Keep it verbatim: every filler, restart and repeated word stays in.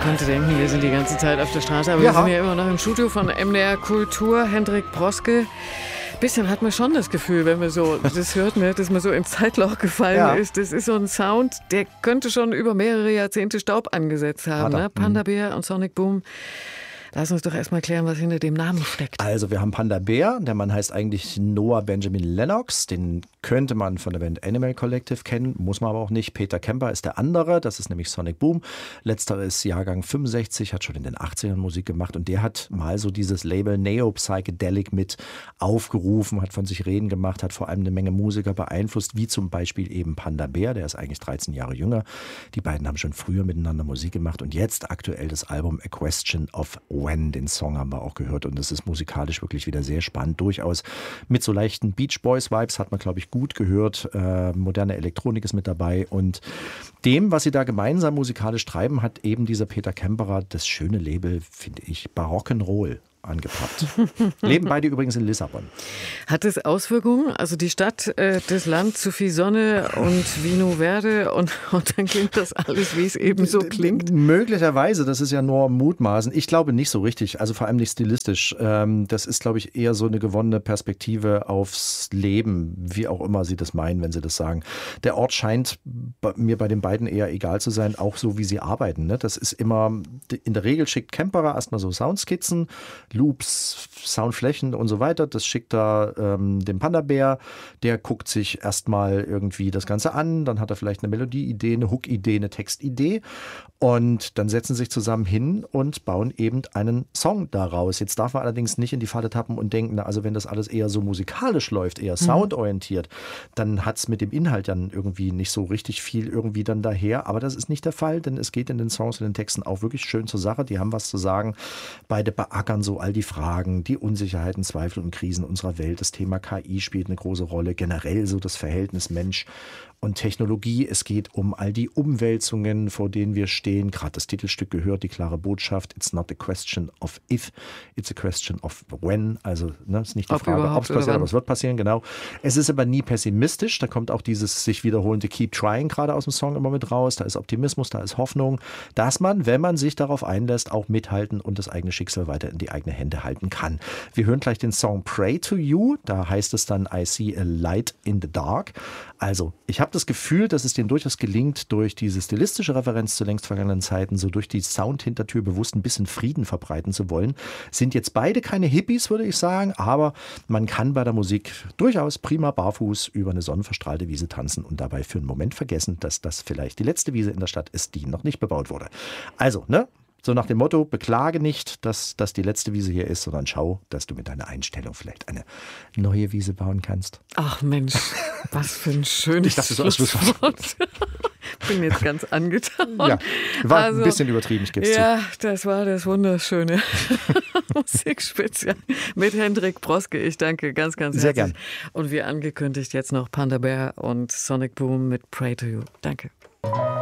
konnte denken, wir sind die ganze Zeit auf der Straße, aber ja. wir sind ja immer noch im Studio von M D R Kultur. Hendrik Broske. Bisschen hat man schon das Gefühl, wenn man so das hört, ne, dass man so ins Zeitloch gefallen ja. ist. Das ist so ein Sound, der könnte schon über mehrere Jahrzehnte Staub angesetzt haben. Ne? Panda Bear und Sonic Boom. Lass uns doch erstmal klären, was hinter dem Namen steckt. Also wir haben Panda Bear, der Mann heißt eigentlich Noah Benjamin Lennox, den könnte man von der Band Animal Collective kennen, muss man aber auch nicht. Peter Kemper ist der andere, das ist nämlich Sonic Boom. Letzterer ist Jahrgang fünfundsechzig, hat schon in den achtzigern Musik gemacht und der hat mal so dieses Label Neo Psychedelic mit aufgerufen, hat von sich reden gemacht, hat vor allem eine Menge Musiker beeinflusst, wie zum Beispiel eben Panda Bear, der ist eigentlich dreizehn Jahre jünger. Die beiden haben schon früher miteinander Musik gemacht und jetzt aktuell das Album A Question of When, den Song haben wir auch gehört und das ist musikalisch wirklich wieder sehr spannend, durchaus mit so leichten Beach Boys Vibes, hat man glaube ich gut gehört, äh, moderne Elektronik ist mit dabei und dem, was sie da gemeinsam musikalisch treiben, hat eben dieser Peter Kemperer das schöne Label, finde ich, Barock'n'Roll angepackt. Leben beide übrigens in Lissabon. Hat es Auswirkungen? Also die Stadt, äh, das Land, zu viel Sonne und Vino Verde und, und dann klingt das alles, wie es eben so klingt? Möglicherweise, das ist ja nur Mutmaßen. Ich glaube nicht so richtig, also vor allem nicht stilistisch. Ähm, das ist, glaube ich, eher so eine gewonnene Perspektive aufs Leben, wie auch immer sie das meinen, wenn sie das sagen. Der Ort scheint bei, mir bei den beiden eher egal zu sein, auch so wie sie arbeiten. Ne? Das ist immer, in der Regel schickt Kemperer erstmal so Soundskizzen, Loops, Soundflächen und so weiter. Das schickt er ähm, dem Panda Bear. Der guckt sich erstmal irgendwie das Ganze an. Dann hat er vielleicht eine Melodieidee, eine Hook-Idee, eine Textidee. Und dann setzen sie sich zusammen hin und bauen eben einen Song daraus. Jetzt darf man allerdings nicht in die Falle tappen und denken, na, also wenn das alles eher so musikalisch läuft, eher soundorientiert, dann hat es mit dem Inhalt dann irgendwie nicht so richtig viel irgendwie dann daher. Aber das ist nicht der Fall, denn es geht in den Songs und den Texten auch wirklich schön zur Sache. Die haben was zu sagen. Beide beackern so all die Fragen, die Unsicherheiten, Zweifel und Krisen unserer Welt. Das Thema K I spielt eine große Rolle. Generell so das Verhältnis Mensch und Technologie. Es geht um all die Umwälzungen, vor denen wir stehen. Gerade das Titelstück gehört, die klare Botschaft. It's not a question of if, it's a question of when. Also ne, ist nicht die ob Frage, ob es passiert, aber es wird passieren, genau. Es ist aber nie pessimistisch. Da kommt auch dieses sich wiederholende Keep Trying gerade aus dem Song immer mit raus. Da ist Optimismus, da ist Hoffnung, dass man, wenn man sich darauf einlässt, auch mithalten und das eigene Schicksal weiter in die eigene Hände halten kann. Wir hören gleich den Song Pray to You. Da heißt es dann I see a light in the dark. Also, ich habe das Gefühl, dass es denen durchaus gelingt, durch diese stilistische Referenz zu längst vergangenen Zeiten, so durch die Soundhintertür bewusst ein bisschen Frieden verbreiten zu wollen. Sind jetzt beide keine Hippies, würde ich sagen, aber man kann bei der Musik durchaus prima barfuß über eine sonnenverstrahlte Wiese tanzen und dabei für einen Moment vergessen, dass das vielleicht die letzte Wiese in der Stadt ist, die noch nicht bebaut wurde. Also, ne? So nach dem Motto, beklage nicht, dass das die letzte Wiese hier ist, sondern schau, dass du mit deiner Einstellung vielleicht eine neue Wiese bauen kannst. Ach Mensch, was für ein schönes Ich dachte so als Schlusswort. Bin jetzt ganz angetan. Ja, war also, ein bisschen übertrieben, ich gebe es ja, zu. Ja, das war das wunderschöne Musikspezial mit Hendrik Broske. Ich danke ganz, ganz Sehr herzlich. gern. Und wie angekündigt jetzt noch Panda Bear und Sonic Boom mit Pray to You. Danke.